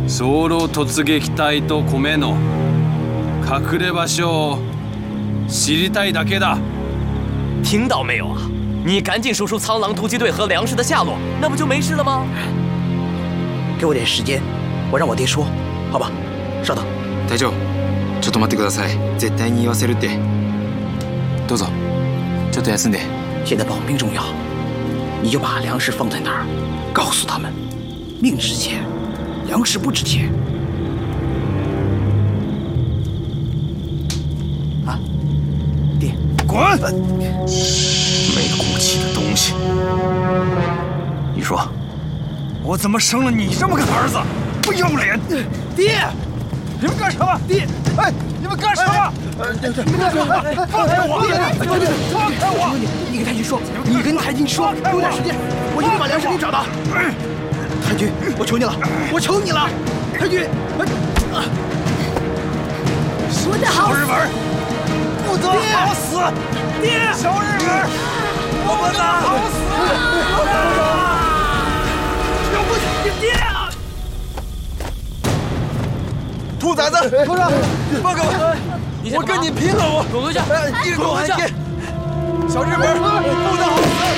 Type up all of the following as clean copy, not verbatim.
早漏突撃隊と米の隠れ場所を知りたいだけだ。 听到没有啊？你赶紧说出苍狼突击队和粮食的下落，那不就没事了吗？ 给我点时间，我让我爹说，好吧？稍等。 隊長、ちょっと待ってください。絶対に言わせるって。どうぞ。ちょっと休んで。 现在保命重要，你就把粮食放在那儿，告诉他们，命值钱，粮食不值钱。啊，爹， 滚！没骨气的东西！你说，我怎么生了你这么个儿子？不要脸！ 爹， 你们干什么？爹，哎，你们干什么？放开我！放开我！ 你跟太君说，你跟太君说，给我点时间，我一定把粮食给你找到。太君，我求你了，我求你了，太君！ 说得好， 小日本，不得好死！爹，小日本，不得好死！要不爹啊！ 兔崽子，头上，放开我！我跟你拼了！我滚回去！ 你给我喊爹！小日本，不得好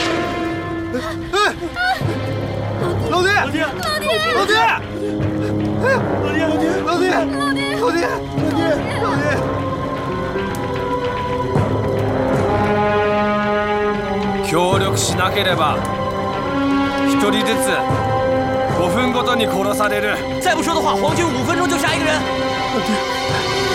死！老爹，老爹，老爹，老爹，老爹，老爹！ 協力しなければ一人ずつ5分ごとに殺される。 再不说的话，皇军5分钟就杀一个人。 老爹。